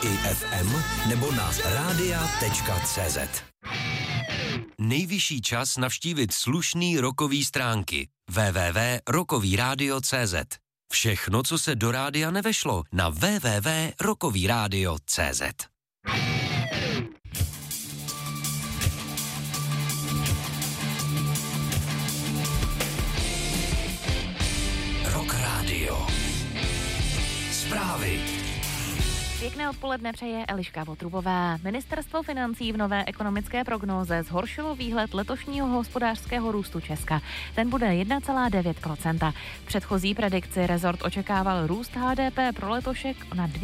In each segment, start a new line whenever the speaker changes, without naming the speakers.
i FM nebo na radia.cz. Nejvyšší čas navštívit slušný rockový stránky www.rockovyradio.cz. Všechno, co se do rádia nevešlo, na www.rockovyradio.cz. Rock Radio. Zprávy.
Pěkné odpoledne přeje Eliška Votrubová. Ministerstvo financí v nové ekonomické prognóze zhoršilo výhled letošního hospodářského růstu Česka. Ten bude 1,9%. V předchozí predikci rezort očekával růst HDP pro letošek na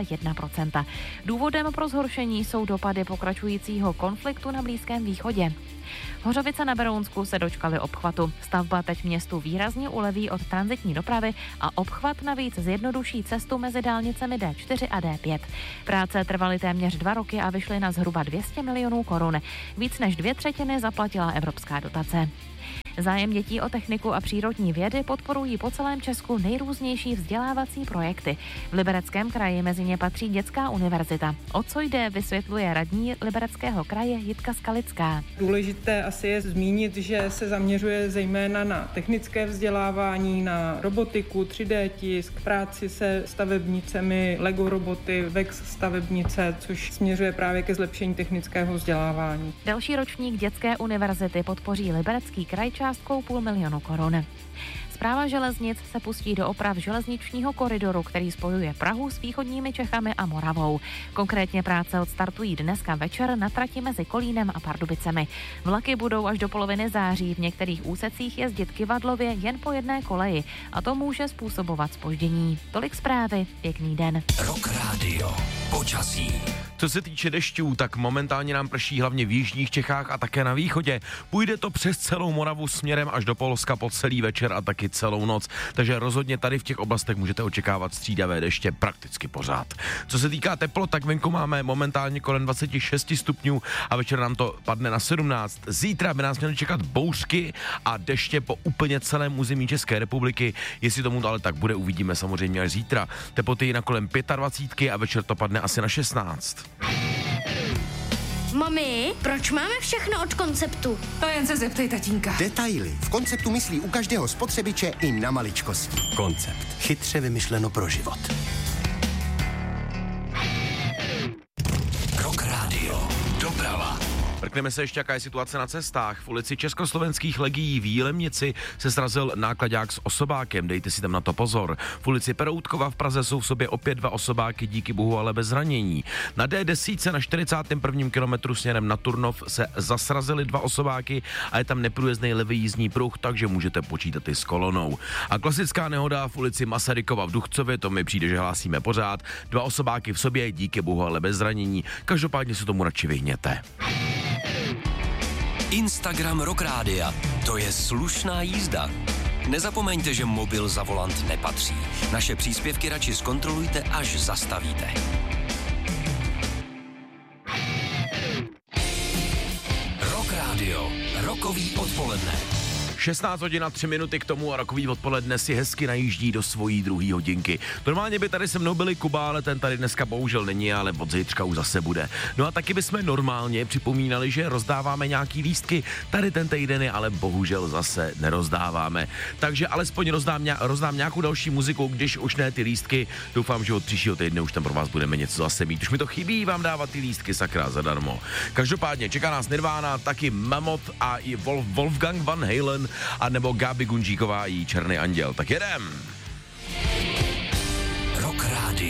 2,1%. Důvodem pro zhoršení jsou dopady pokračujícího konfliktu na Blízkém východě. Hořovice na Berounsku se dočkali obchvatu. Stavba teď městu výrazně uleví od tranzitní dopravy a obchvat navíc zjednoduší cestu mezi dálnicemi D4 a D5. Práce trvaly téměř 2 roky a vyšly na zhruba 200 milionů korun. Víc než 2/3 zaplatila evropská dotace. Zájem dětí o techniku a přírodní vědy podporují po celém Česku nejrůznější vzdělávací projekty. V Libereckém kraji mezi ně patří Dětská univerzita. O co jde, vysvětluje radní Libereckého kraje Jitka Skalická.
Důležité asi je zmínit, že se zaměřuje zejména na technické vzdělávání, na robotiku, 3D tisk, práci se stavebnicemi, Lego roboty, Vex stavebnice, což směřuje právě ke zlepšení technického vzdělávání.
Další ročník Dětské univerzity podpoří Liberecký kraj částkou 500 000 korun. Správa železnic se pustí do oprav železničního koridoru, který spojuje Prahu s východními Čechami a Moravou. Konkrétně práce odstartují dneska večer na trati mezi Kolínem a Pardubicemi. Vlaky budou až do poloviny září v některých úsecích jezdit kyvadlově jen po jedné koleji a to může způsobovat zpoždění. Tolik zprávy, pěkný den.
Rock Radio. Počasí.
Co se týče dešťů, tak momentálně nám prší hlavně v jižních Čechách a také na východě. Půjde to přes celou Moravu směrem až do Polska po celý večer a taky celou noc. Takže rozhodně tady v těch oblastech můžete očekávat střídavé deště prakticky pořád. Co se týká teplot, tak venku máme momentálně kolem 26 stupňů a večer nám to padne na 17. Zítra by nás měly čekat bouřky a deště po úplně celém území České republiky. Jestli tomu ale tak bude, uvidíme samozřejmě až zítra. Teploty na kolem 25 a večer to padne asi na 16.
Mami, proč máme všechno od Konceptu?
To jen se zeptej tatínka.
Detaily. V Konceptu myslí u každého spotřebiče i na maličkosti.
Koncept.
Chytře vymyšleno pro život.
Rock Radio. Doprava.
Mrkneme se ještě, jaká je situace na cestách. V ulici Československých legií v Jílemnici se srazil náklaďák s osobákem, dejte si tam na to pozor. V ulici Peroutkova v Praze jsou v sobě opět 2 osobáky, díky bohu ale bez zranění. Na D10 na 41. kilometru směrem na Turnov se zasrazily 2 osobáky a je tam neprůjezdný levý jízdní pruh, takže můžete počítat i s kolonou. A klasická nehoda v ulici Masarykova v Duchcově, to mi přijde, že hlásíme pořád. 2 osobáky v sobě, díky bohu ale bez zranění. Každopádně se tomu radši vyhněte.
Instagram Rock Rádia. To je slušná jízda. Nezapomeňte, že mobil za volant nepatří. Naše příspěvky radši zkontrolujte, až zastavíte. Rock Radio. Rockový odpoledne.
16 hodin a 3 minuty k tomu a rokový odpoledne si hezky najíždí do svojí 2. hodinky. Normálně by tady se mnou byli Kuba, ale ten tady dneska bohužel není, ale od zítřka už zase bude. No a taky bychom normálně připomínali, že rozdáváme nějaký lístky. Tady ten týden je ale bohužel zase nerozdáváme. Takže alespoň rozdám nějakou další muziku, když už ne ty lístky. Doufám, že od příštího týdne už tam pro vás budeme něco zase mít. Už mi to chybí vám dávat ty lístky, sakra, zadarmo. Každopádně čeká nás Nirvana, taky Mammoth a i Wolfgang Van Halen a nebo Gáby Gunčíková i Černý anděl. Tak jedem!
Rock Radio.